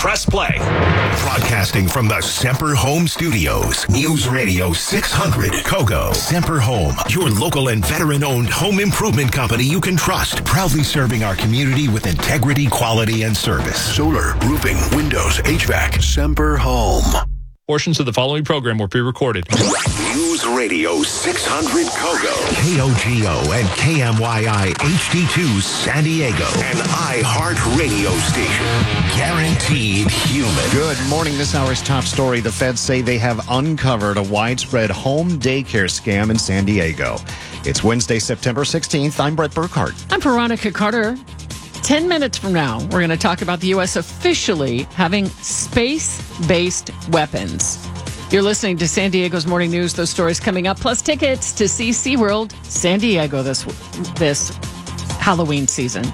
press play. Broadcasting from the Semper Home Studios. News Radio 600 Kogo. Semper Home, your local and veteran-owned home improvement company you can trust. Proudly serving our community with integrity, quality, and service. Solar, roofing, windows, HVAC. Semper Home. Portions of the following program were pre-recorded. News Radio 600 Kogo. KOGO and KMYI HD2 San Diego. An iHeart radio station. Guaranteed human. Good morning. This hour's top story. The feds say they have uncovered a widespread home daycare scam in San Diego. It's Wednesday, September 16th. I'm Brett Burkhardt. I'm Veronica Carter. 10 minutes from now, we're going to talk about the U.S. officially having space-based weapons. You're listening to San Diego's Morning News. Those stories coming up, plus tickets to see SeaWorld San Diego this Halloween season.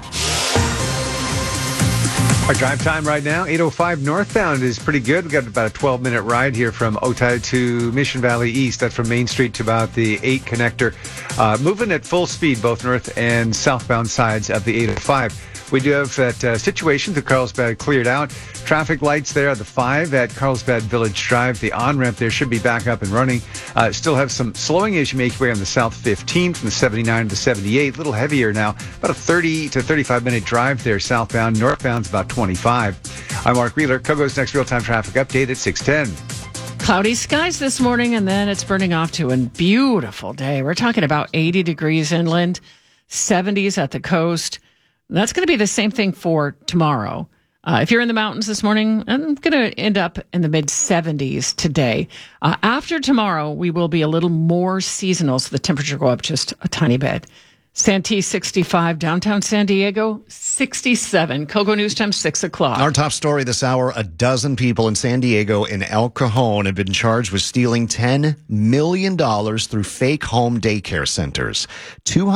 Our drive time right now, 8:05 northbound is pretty good. We've got about a 12-minute ride here from Otay to Mission Valley East. That's from Main Street to about the 8 connector. Moving at full speed, both north and southbound sides of the 805. We do have that situation through Carlsbad cleared out. Traffic lights there at the 5 at Carlsbad Village Drive. The on-ramp there should be back up and running. Still have some slowing as you make your way on the South 15 from the 79 to the 78. A little heavier now. About a 30 to 35-minute drive there southbound. Northbound's about 25. I'm Mark Wheeler. Kogo's next real-time traffic update at 6:10. Cloudy skies this morning, and then it's burning off to a beautiful day. We're talking about 80 degrees inland, 70s at the coast. That's going to be the same thing for tomorrow. If you're in the mountains this morning, I'm going to end up in the mid-70s today. After tomorrow, we will be a little more seasonal, so the temperature will go up just a tiny bit. Santee, 65. Downtown San Diego, 67. Kogo News Time, 6 o'clock. Our top story this hour, a dozen people in San Diego and El Cajon have been charged with stealing $10 million through fake home daycare centers.